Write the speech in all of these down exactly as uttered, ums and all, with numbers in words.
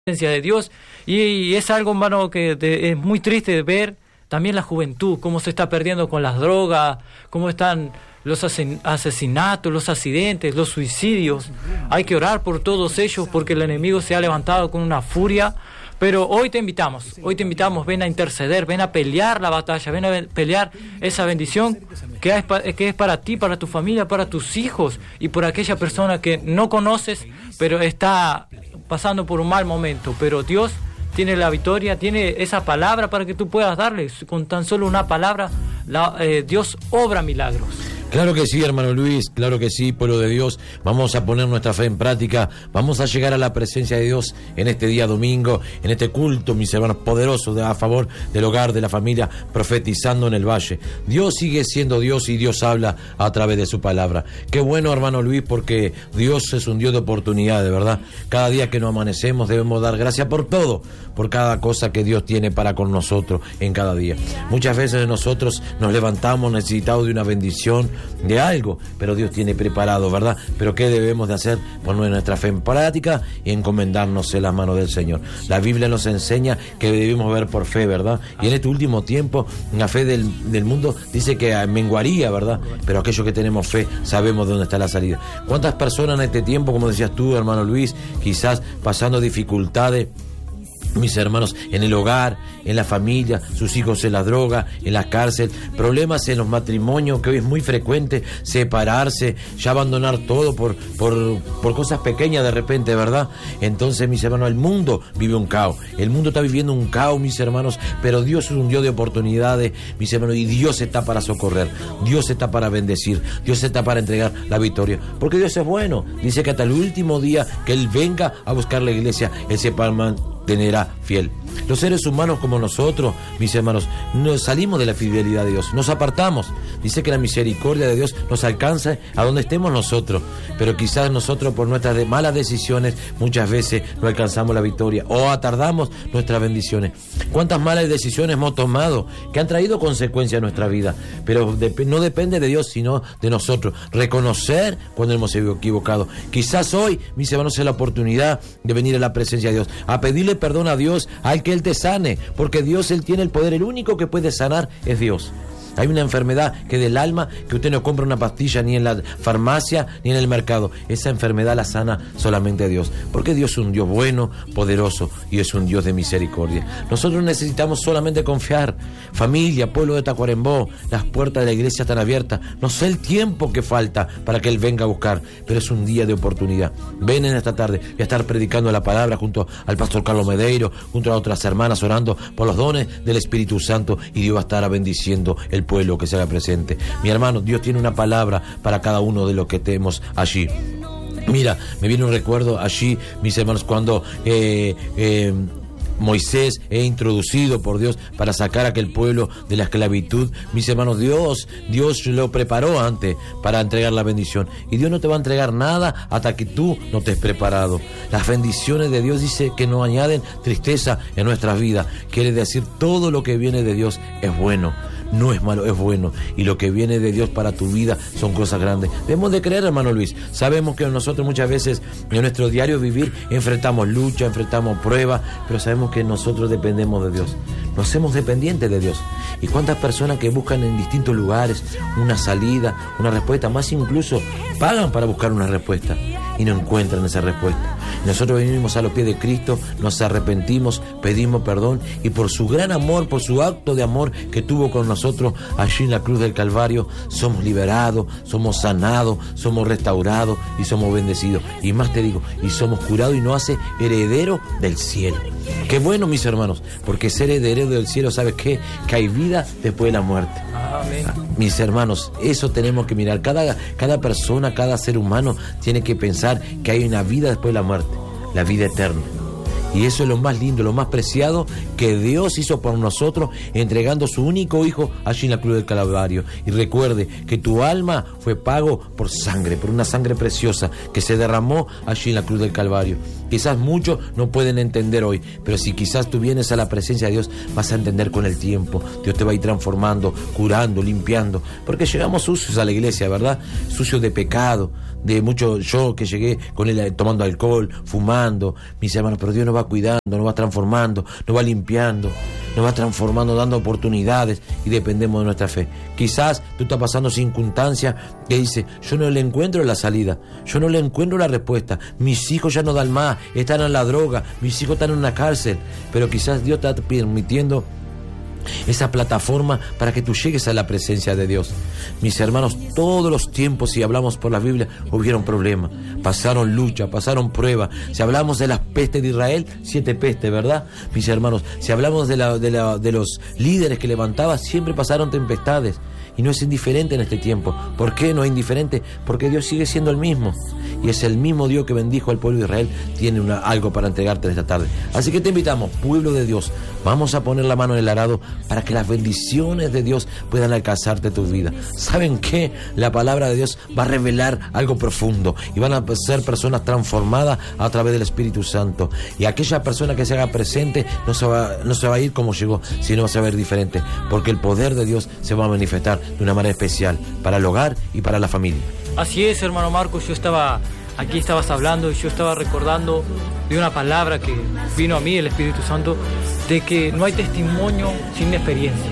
de Dios, y es algo, hermano, que de, es muy triste de ver también la juventud, cómo se está perdiendo con las drogas, cómo están los asesinatos, los accidentes, los suicidios. Hay que orar por todos ellos porque el enemigo se ha levantado con una furia. Pero hoy te invitamos, hoy te invitamos, ven a interceder, ven a pelear la batalla, ven a pelear esa bendición que es, pa, que es para ti, para tu familia, para tus hijos y por aquella persona que no conoces, pero está pasando por un mal momento. Pero Dios tiene la victoria, tiene esa palabra para que tú puedas darles. Con tan solo una palabra, la, eh, Dios obra milagros. Claro que sí, hermano Luis, claro que sí, pueblo de Dios. Vamos a poner nuestra fe en práctica, vamos a llegar a la presencia de Dios en este día domingo, en este culto, mis hermanos, poderoso a favor del hogar, de la familia, profetizando en el valle. Dios sigue siendo Dios y Dios habla a través de su palabra. Qué bueno, hermano Luis, porque Dios es un Dios de oportunidad, de verdad. Cada día que nos amanecemos debemos dar gracias por todo, por cada cosa que Dios tiene para con nosotros en cada día. Muchas veces nosotros nos levantamos necesitados de una bendición, de algo, pero Dios tiene preparado, ¿verdad? Pero ¿qué debemos de hacer? Poner nuestra fe en práctica y encomendarnos en las manos del Señor. La Biblia nos enseña que debemos ver por fe, ¿verdad? Y en este último tiempo, la fe del, del mundo dice que menguaría, ¿verdad? Pero aquellos que tenemos fe sabemos dónde está la salida. ¿Cuántas personas en este tiempo, como decías tú, hermano Luis, quizás pasando dificultades, mis hermanos, en el hogar, en la familia, sus hijos en la droga, en la cárcel, problemas en los matrimonios, que hoy es muy frecuente separarse, ya abandonar todo por, por, por cosas pequeñas de repente, ¿verdad? Entonces, mis hermanos, el mundo vive un caos, el mundo está viviendo un caos, mis hermanos, pero Dios es un Dios de oportunidades, mis hermanos, y Dios está para socorrer, Dios está para bendecir, Dios está para entregar la victoria, porque Dios es bueno. Dice que hasta el último día que Él venga a buscar la iglesia, Él se mantenerá fiel. Los seres humanos como nosotros, mis hermanos, nos salimos de la fidelidad de Dios, nos apartamos. Dice que la misericordia de Dios nos alcanza a donde estemos nosotros, pero quizás nosotros por nuestras de malas decisiones muchas veces no alcanzamos la victoria o atardamos nuestras bendiciones. ¿Cuántas malas decisiones hemos tomado que han traído consecuencias a nuestra vida? Pero de, no depende de Dios sino de nosotros. Reconocer cuando hemos equivocado. Quizás hoy, mis hermanos, es la oportunidad de venir a la presencia de Dios, a pedirle perdón a Dios, al que Él te sane, porque Dios, Él tiene el poder, el único que puede sanar es Dios. Hay una enfermedad que del alma, que usted no compra una pastilla ni en la farmacia ni en el mercado. Esa enfermedad la sana solamente Dios, porque Dios es un Dios bueno, poderoso y es un Dios de misericordia. Nosotros necesitamos solamente confiar. Familia, pueblo de Tacuarembó, las puertas de la iglesia están abiertas. No sé el tiempo que falta para que Él venga a buscar, pero es un día de oportunidad. Ven en esta tarde, voy a estar predicando la palabra junto al pastor Carlos Medeiro, junto a otras hermanas, orando por los dones del Espíritu Santo, y Dios va a estar bendiciendo el pueblo que se haga presente. Mi hermano, Dios tiene una palabra para cada uno de los que tenemos allí. Mira, me viene un recuerdo allí, mis hermanos, cuando eh, eh, Moisés es introducido por Dios para sacar a aquel pueblo de la esclavitud. Mis hermanos, Dios, Dios lo preparó antes para entregar la bendición. Y Dios no te va a entregar nada hasta que tú no estés preparado. Las bendiciones de Dios dice que no añaden tristeza en nuestras vidas. Quiere decir, todo lo que viene de Dios es bueno. No es malo, es bueno. Y lo que viene de Dios para tu vida son cosas grandes. Debemos de creer, hermano Luis. Sabemos que nosotros muchas veces en nuestro diario vivir enfrentamos lucha, enfrentamos pruebas, pero sabemos que nosotros dependemos de Dios. Nos hacemos dependientes de Dios. Y cuántas personas que buscan en distintos lugares una salida, una respuesta, más incluso pagan para buscar una respuesta y no encuentran esa respuesta. Nosotros venimos a los pies de Cristo, nos arrepentimos, pedimos perdón, y por su gran amor, por su acto de amor que tuvo con nosotros allí en la cruz del Calvario, somos liberados, somos sanados, somos restaurados y somos bendecidos. Y más te digo, y somos curados y nos hace herederos del cielo. Qué bueno, mis hermanos, porque ser heredero del cielo, ¿sabes qué? Que hay vida después de la muerte. Amén. Mis hermanos, eso tenemos que mirar. Cada, cada persona, cada ser humano tiene que pensar que hay una vida después de la muerte, la vida eterna. Y eso es lo más lindo, lo más preciado que Dios hizo por nosotros, entregando su único hijo allí en la cruz del Calvario. Y recuerde que tu alma fue pago por sangre, por una sangre preciosa que se derramó allí en la cruz del Calvario. Quizás muchos no pueden entender hoy, pero si quizás tú vienes a la presencia de Dios, vas a entender con el tiempo. Dios te va a ir transformando, curando, limpiando, porque llegamos sucios a la iglesia, ¿verdad? Sucios de pecado, de mucho, yo que llegué con él tomando alcohol, fumando, mis hermanos, pero Dios nos va cuidando, nos va transformando, nos va limpiando, nos va transformando, dando oportunidades, y dependemos de nuestra fe. Quizás tú estás pasando circunstancias que dice, yo no le encuentro la salida, yo no le encuentro la respuesta, mis hijos ya no dan más, están en la droga, mis hijos están en una cárcel, pero quizás Dios está permitiendo esa plataforma para que tú llegues a la presencia de Dios. Mis hermanos, todos los tiempos, si hablamos por la Biblia, hubieron problemas, pasaron lucha, pasaron pruebas. Si hablamos de las pestes de Israel, siete pestes, ¿verdad? Mis hermanos, si hablamos de, la, de, la, de los líderes que levantaba, siempre pasaron tempestades. Y no es indiferente en este tiempo. ¿Por qué no es indiferente? Porque Dios sigue siendo el mismo. Y es el mismo Dios que bendijo al pueblo de Israel. Tiene una, algo para entregarte en esta tarde. Así que te invitamos, pueblo de Dios. Vamos a poner la mano en el arado para que las bendiciones de Dios puedan alcanzarte tu vida. ¿Saben qué? La palabra de Dios va a revelar algo profundo. Y van a ser personas transformadas a través del Espíritu Santo. Y aquella persona que se haga presente no se va, no se va a ir como llegó, sino se va a ver diferente. Porque el poder de Dios se va a manifestar de una manera especial para el hogar y para la familia. Así es, hermano Marcos, yo estaba, aquí estabas hablando y yo estaba recordando de una palabra que vino a mí, el Espíritu Santo, de que no hay testimonio sin experiencia.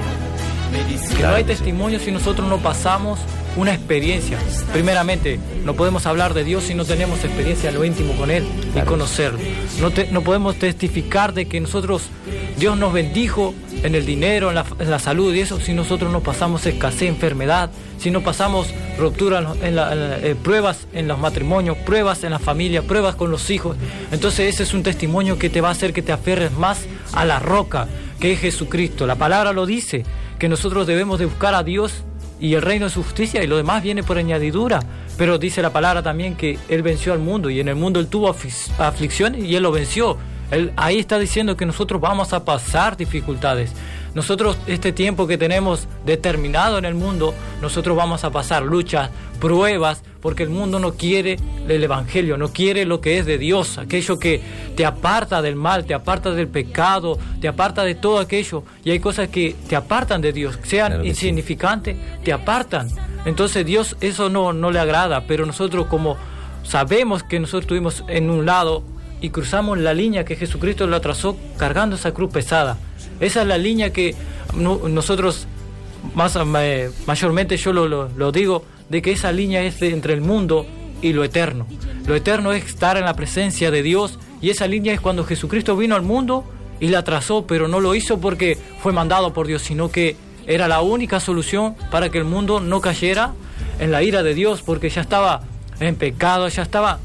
Que claro, no hay testimonio sí. si nosotros no pasamos una experiencia. Primeramente, no podemos hablar de Dios si no tenemos experiencia en lo íntimo con Él claro. y conocerlo. No, te, no podemos testificar de que nosotros, Dios nos bendijo en el dinero, en la, en la salud y eso, si nosotros no pasamos escasez, enfermedad, si no pasamos ruptura en, en, la, en, la, en pruebas en los matrimonios, pruebas en la familia, pruebas con los hijos. Entonces ese es un testimonio que te va a hacer que te aferres más a la roca, que es Jesucristo. La palabra lo dice, que nosotros debemos de buscar a Dios y el reino de su justicia, y lo demás viene por añadidura. Pero dice la palabra también que Él venció al mundo, y en el mundo Él tuvo aflicciones y Él lo venció. Él, ahí está diciendo que nosotros vamos a pasar dificultades. Nosotros, este tiempo que tenemos determinado en el mundo, nosotros vamos a pasar luchas, pruebas, porque el mundo no quiere el Evangelio, no quiere lo que es de Dios, aquello que te aparta del mal, te aparta del pecado, te aparta de todo aquello. Y hay cosas que te apartan de Dios, sean claro insignificantes, sí. te apartan. Entonces Dios eso no, no le agrada, pero nosotros como sabemos que nosotros estuvimos en un lado y cruzamos la línea que Jesucristo la trazó cargando esa cruz pesada. Esa es la línea que no, nosotros, más eh, mayormente yo lo, lo, lo digo, de que esa línea es de, entre el mundo y lo eterno. Lo eterno es estar en la presencia de Dios, y esa línea es cuando Jesucristo vino al mundo y la trazó, pero no lo hizo porque fue mandado por Dios, sino que era la única solución para que el mundo no cayera en la ira de Dios, porque ya estaba en pecado, ya estaba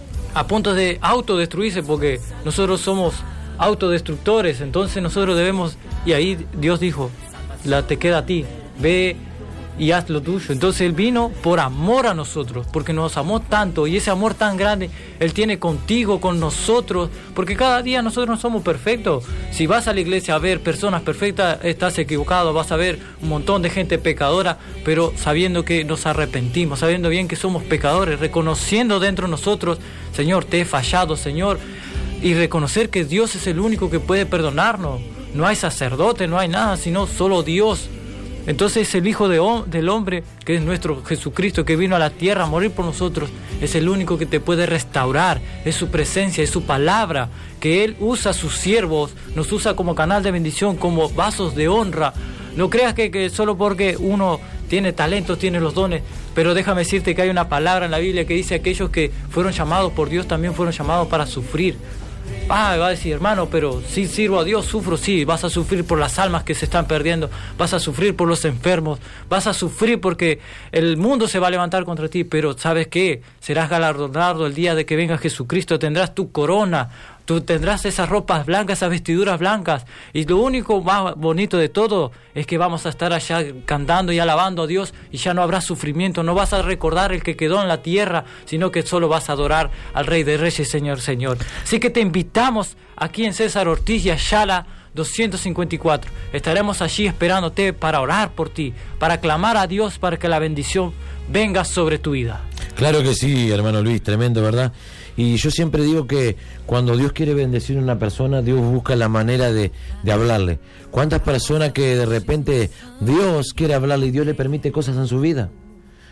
a punto de autodestruirse, porque nosotros somos autodestructores. Entonces nosotros debemos, y ahí Dios dijo, la te queda a ti, ve y haz lo tuyo. Entonces Él vino por amor a nosotros, porque nos amó tanto, y ese amor tan grande Él tiene contigo, con nosotros, porque cada día nosotros no somos perfectos. Si vas a la iglesia a ver personas perfectas, estás equivocado, vas a ver un montón de gente pecadora, pero sabiendo que nos arrepentimos, sabiendo bien que somos pecadores, reconociendo dentro de nosotros, Señor, te he fallado, Señor, y reconocer que Dios es el único que puede perdonarnos. No hay sacerdote, no hay nada, sino solo Dios. Entonces el Hijo de, del Hombre, que es nuestro Jesucristo, que vino a la tierra a morir por nosotros, es el único que te puede restaurar. Es su presencia, es su palabra, que Él usa a sus siervos, nos usa como canal de bendición, como vasos de honra. No creas que, que solo porque uno tiene talentos, tiene los dones, pero déjame decirte que hay una palabra en la Biblia que dice: aquellos que fueron llamados por Dios también fueron llamados para sufrir. Ah, va a decir, hermano, pero si sirvo a Dios, sufro, sí, vas a sufrir por las almas que se están perdiendo, vas a sufrir por los enfermos, vas a sufrir porque el mundo se va a levantar contra ti, pero ¿sabes qué? Serás galardonado el día de que venga Jesucristo, tendrás tu corona, tú tendrás esas ropas blancas, esas vestiduras blancas, y lo único más bonito de todo es que vamos a estar allá cantando y alabando a Dios, y ya no habrá sufrimiento, no vas a recordar el que quedó en la tierra, sino que solo vas a adorar al Rey de Reyes, Señor, Señor. Así que te invitamos aquí en César Ortiz y Ayala doscientos cincuenta y cuatro. Estaremos allí esperándote para orar por ti, para clamar a Dios para que la bendición venga sobre tu vida. Claro que sí, hermano Luis, tremendo, ¿verdad? Y yo siempre digo que cuando Dios quiere bendecir a una persona, Dios busca la manera de, de hablarle. ¿Cuántas personas que de repente Dios quiere hablarle y Dios le permite cosas en su vida?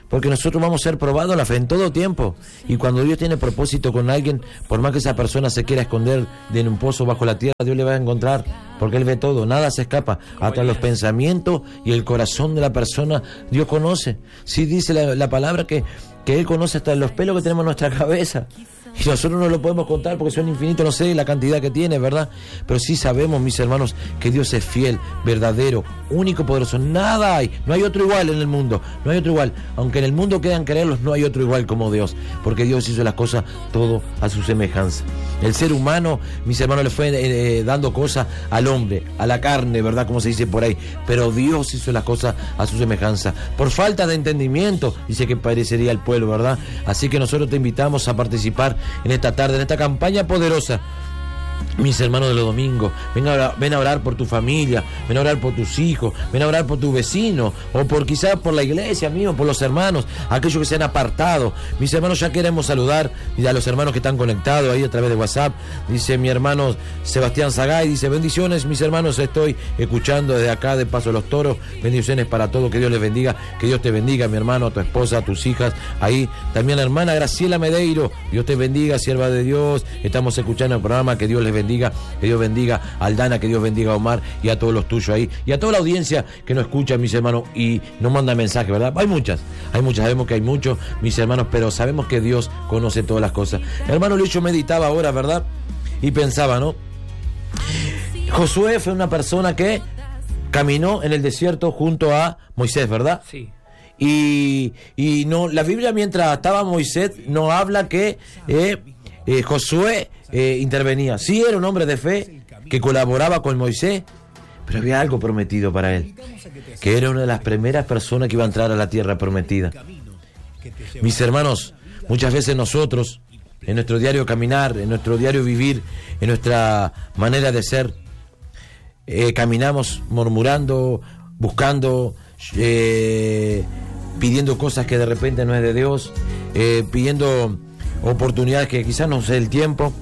Porque nosotros vamos a ser probados en la fe en todo tiempo. Y cuando Dios tiene propósito con alguien, por más que esa persona se quiera esconder de en un pozo bajo la tierra, Dios le va a encontrar, porque Él ve todo, nada se escapa. Hasta los pensamientos y el corazón de la persona, Dios conoce. Sí dice la, la palabra que, que Él conoce hasta los pelos que tenemos en nuestra cabeza. Y nosotros no lo podemos contar porque son infinitos, no sé la cantidad que tiene, ¿verdad? Pero sí sabemos, mis hermanos, que Dios es fiel, verdadero, único, poderoso. Nada hay, no hay otro igual en el mundo, no hay otro igual. Aunque en el mundo quieran creerlos, no hay otro igual como Dios, porque Dios hizo las cosas todo a su semejanza. El ser humano, mis hermanos, le fue eh, dando cosas al hombre, a la carne, ¿verdad? Como se dice por ahí. Pero Dios hizo las cosas a su semejanza. Por falta de entendimiento, dice que parecería el pueblo, ¿verdad? Así que nosotros te invitamos a participar en esta tarde, en esta campaña poderosa. Mis hermanos de los domingos, ven a, orar, ven a orar por tu familia, ven a orar por tus hijos, ven a orar por tu vecino, o por quizás por la iglesia, mío, por los hermanos, aquellos que se han apartado. Mis hermanos, ya queremos saludar a los hermanos que están conectados ahí a través de WhatsApp. Dice mi hermano Sebastián Zagay, dice: bendiciones, mis hermanos, estoy escuchando desde acá de Paso de los Toros. Bendiciones para todos, que Dios les bendiga, que Dios te bendiga, mi hermano, a tu esposa, a tus hijas. Ahí también la hermana Graciela Medeiro, Dios te bendiga, sierva de Dios. Estamos escuchando el programa, que Dios les bendiga. bendiga, que Dios bendiga a Aldana, que Dios bendiga a Omar y a todos los tuyos ahí, y a toda la audiencia que nos escucha, mis hermanos, y nos manda mensajes, ¿verdad? Hay muchas, hay muchas, sabemos que hay muchos, mis hermanos, pero sabemos que Dios conoce todas las cosas. Hermano Luis, yo meditaba ahora, ¿verdad? Y pensaba, ¿no? Josué fue una persona que caminó en el desierto junto a Moisés, ¿verdad? Sí. Y, y no, la Biblia, mientras estaba Moisés, no habla que eh, eh, Josué eh, intervenía. Sí, era un hombre de fe que colaboraba con Moisés, pero había algo prometido para él, que era una de las primeras personas que iba a entrar a la tierra prometida. Mis hermanos, muchas veces nosotros, en nuestro diario caminar, en nuestro diario vivir, en nuestra manera de ser, eh, caminamos murmurando, buscando, eh, pidiendo cosas que de repente no es de Dios, eh, pidiendo oportunidades que quizás no sea el tiempo,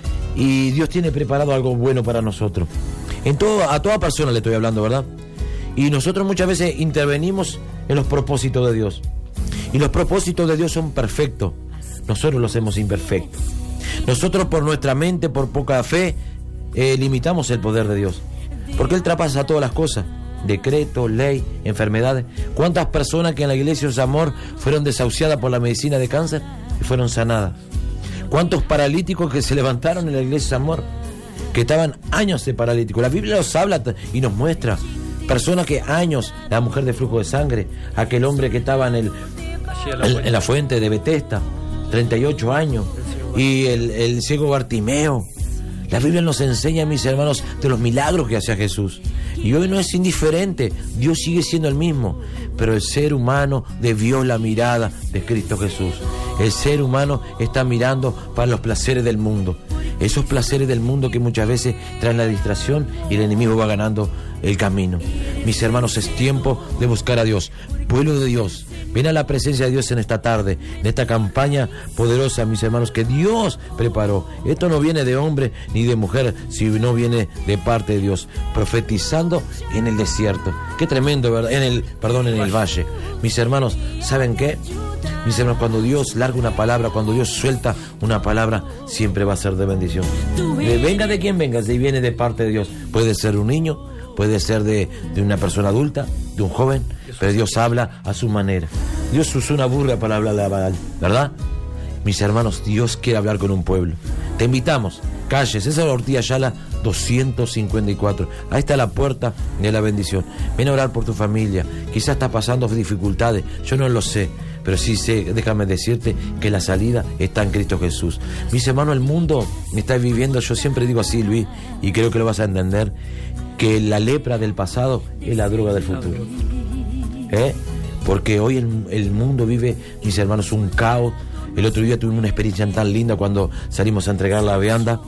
y Dios tiene preparado algo bueno para nosotros. En todo, a toda persona le estoy hablando, ¿verdad? Y nosotros muchas veces intervenimos en los propósitos de Dios, y los propósitos de Dios son perfectos. Nosotros los hacemos imperfectos. Nosotros, por nuestra mente, por poca fe, eh, limitamos el poder de Dios, porque Él traspasa todas las cosas: decreto, ley, enfermedades. ¿Cuántas personas que en la iglesia de Amor fueron desahuciadas por la medicina de cáncer y fueron sanadas? ¿Cuántos paralíticos que se levantaron en la iglesia de Amor, que estaban años de paralíticos? La Biblia nos habla y nos muestra personas que años, la mujer de flujo de sangre, aquel hombre que estaba en, el, en, en la fuente de Betesda, treinta y ocho años, y el, el ciego Bartimeo. La Biblia nos enseña, mis hermanos, de los milagros que hacía Jesús. Y hoy no es indiferente, Dios sigue siendo el mismo, pero el ser humano desvió la mirada de Cristo Jesús. El ser humano está mirando para los placeres del mundo, esos placeres del mundo que muchas veces traen la distracción, y el enemigo va ganando el camino. Mis hermanos, es tiempo de buscar a Dios. Pueblo de Dios, ven a la presencia de Dios en esta tarde, en esta campaña poderosa, mis hermanos, que Dios preparó. Esto no viene de hombre ni de mujer, sino viene de parte de Dios, profetizando en el desierto. Qué tremendo, ¿verdad? En el, perdón, en el valle. Mis hermanos, ¿saben qué? Mis hermanos, cuando Dios larga una palabra, cuando Dios suelta una palabra, siempre va a ser de bendición. De, venga de quien venga, si viene de parte de Dios. Puede ser un niño, puede ser de, de una persona adulta, de un joven, pero Dios habla a su manera. Dios usó una burra para hablarle a Baal, ¿verdad? Mis hermanos, Dios quiere hablar con un pueblo. Te invitamos, calles, esa es la Ortiz Ayala doscientos cincuenta y cuatro. Ahí está la puerta de la bendición. Ven a orar por tu familia. Quizás estás pasando dificultades, yo no lo sé, pero sí sé, déjame decirte que la salida está en Cristo Jesús. Mis hermanos, el mundo está viviendo, yo siempre digo así, Luis, y creo que lo vas a entender, que la lepra del pasado es la droga del futuro. ¿Eh? Porque hoy el, el mundo vive, mis hermanos, un caos. El otro día tuvimos una experiencia tan linda cuando salimos a entregar la vianda.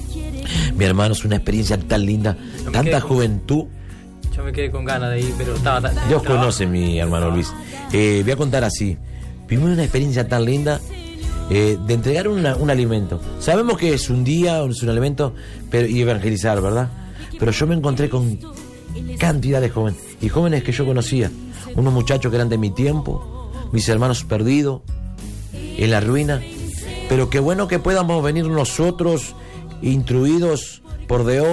Mi hermano, es una experiencia tan linda, tanta juventud. Yo me quedé con ganas de ir, pero estaba tan... Dios conoce, mi hermano Luis. Eh, voy a contar así. Vivimos una experiencia tan linda eh, de entregar una, un alimento. Sabemos que es un día, es un alimento, pero, y evangelizar, ¿verdad? Pero yo me encontré con cantidad de jóvenes, y jóvenes que yo conocía, unos muchachos que eran de mi tiempo, mis hermanos perdidos, en la ruina. Pero qué bueno que podamos venir nosotros, instruidos por Dios,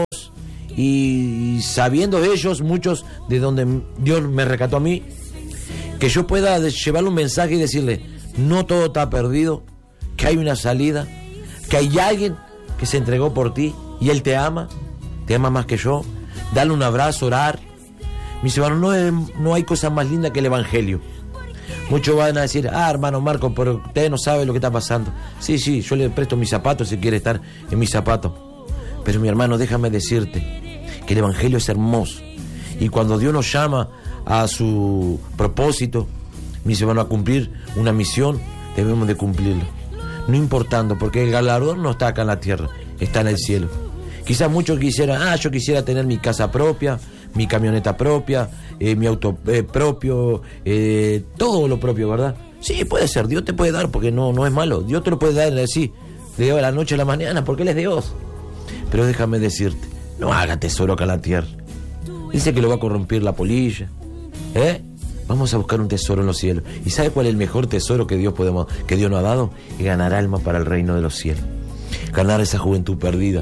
y sabiendo de ellos, muchos de donde Dios me rescató a mí, que yo pueda llevarle un mensaje y decirle, no todo está perdido, que hay una salida, que hay alguien que se entregó por ti y Él te ama, te ama más que yo. Darle un abrazo, orar. Mis hermanos, no, es, no hay cosa más linda que el Evangelio. Muchos van a decir, ah, hermano Marco, pero usted no sabe lo que está pasando. Sí, sí, yo le presto mis zapatos si quiere estar en mis zapatos. Pero mi hermano, déjame decirte que el Evangelio es hermoso. Y cuando Dios nos llama a su propósito, mis hermanos, a cumplir una misión, debemos de cumplirlo. No importando, porque el galardón no está acá en la tierra, está en el cielo. Quizás muchos quisieran, ah, yo quisiera tener mi casa propia, mi camioneta propia, eh, mi auto eh, propio, eh, todo lo propio, ¿verdad? Sí, puede ser, Dios te puede dar, porque no, no es malo. Dios te lo puede dar así, de la noche a la mañana, porque Él es Dios. Pero déjame decirte, no haga tesoro acá en la tierra. Dice que lo va a corromper la polilla, ¿eh? Vamos a buscar un tesoro en los cielos. ¿Y sabe cuál es el mejor tesoro que Dios podemos, que Dios nos ha dado? Y ganar alma para el reino de los cielos. Ganar esa juventud perdida.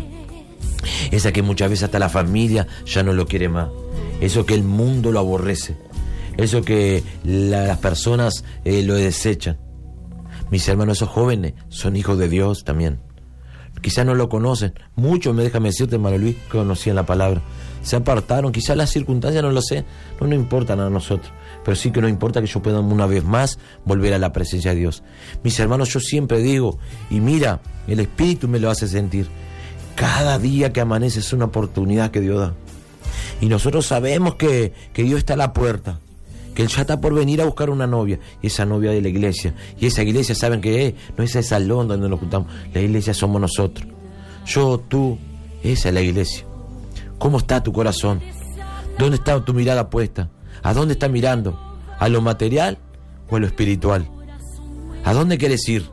Esa que muchas veces hasta la familia ya no lo quiere más. Eso que el mundo lo aborrece. Eso que la, las personas eh, lo desechan. Mis hermanos, esos jóvenes son hijos de Dios también. Quizás no lo conocen. Muchos, me déjame decirte, hermano Luis, conocían la palabra. Se apartaron, quizás las circunstancias, no lo sé, no nos importan a nosotros, pero sí que nos importa que yo pueda una vez más volver a la presencia de Dios. Mis hermanos, yo siempre digo, y mira, el Espíritu me lo hace sentir, cada día que amanece es una oportunidad que Dios da. Y nosotros sabemos que, que Dios está a la puerta, que Él ya está por venir a buscar una novia, y esa novia de la iglesia, y esa iglesia, ¿saben qué es? No es ese salón donde nos juntamos, la iglesia somos nosotros. Yo, tú, esa es la iglesia. ¿Cómo está tu corazón? ¿Dónde está tu mirada puesta? ¿A dónde estás mirando? ¿A lo material o a lo espiritual? ¿A dónde quieres ir?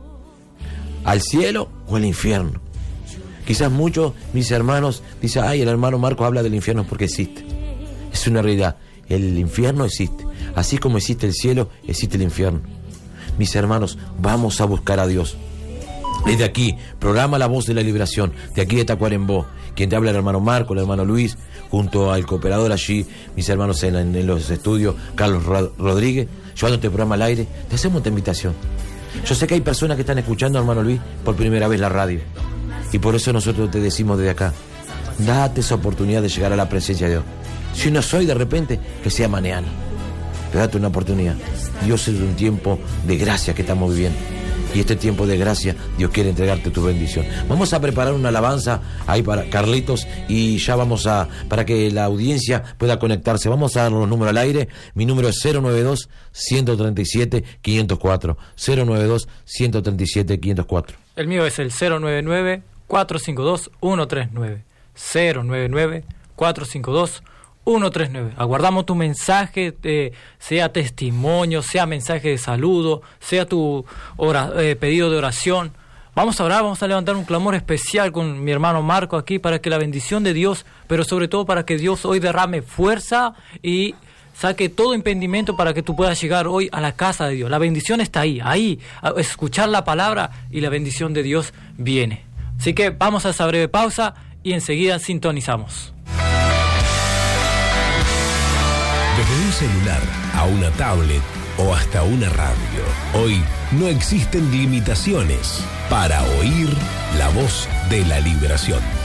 ¿Al cielo o al infierno? Quizás muchos, mis hermanos, dicen, ay, el hermano Marcos habla del infierno porque existe. Es una realidad. El infierno existe. Así como existe el cielo, existe el infierno. Mis hermanos, vamos a buscar a Dios. Desde aquí, programa La Voz de la Liberación, de aquí de Tacuarembó. Quien te habla, el hermano Marco, el hermano Luis, junto al cooperador allí, mis hermanos en, en los estudios, Carlos Rodríguez, llevándote el programa al aire. Te hacemos esta invitación. Yo sé que hay personas que están escuchando, hermano Luis, por primera vez la radio. Y por eso nosotros te decimos desde acá, date esa oportunidad de llegar a la presencia de Dios. Si no soy de repente, que sea mañana. Pero date una oportunidad. Dios es un tiempo de gracia que estamos viviendo. Y este tiempo de gracia, Dios quiere entregarte tu bendición. Vamos a preparar una alabanza ahí para Carlitos y ya vamos a, para que la audiencia pueda conectarse. Vamos a dar los números al aire. Mi número es cero noventa y dos, ciento treinta y siete, quinientos cuatro. cero noventa y dos, ciento treinta y siete, quinientos cuatro. El mío es el cero noventa y nueve, cuatrocientos cincuenta y dos, ciento treinta y nueve. cero noventa y nueve, cuatrocientos cincuenta y dos, ciento treinta y nueve. Aguardamos tu mensaje, eh, sea testimonio, sea mensaje de saludo, sea tu ora, eh, pedido de oración. Vamos a orar, vamos a levantar un clamor especial con mi hermano Marco aquí para que la bendición de Dios, pero sobre todo para que Dios hoy derrame fuerza y saque todo impedimento para que tú puedas llegar hoy a la casa de Dios. La bendición está ahí, ahí, a escuchar la palabra y la bendición de Dios viene. Así que vamos a esa breve pausa y enseguida sintonizamos. Desde un celular a una tablet o hasta una radio, hoy no existen limitaciones para oír la voz de la liberación.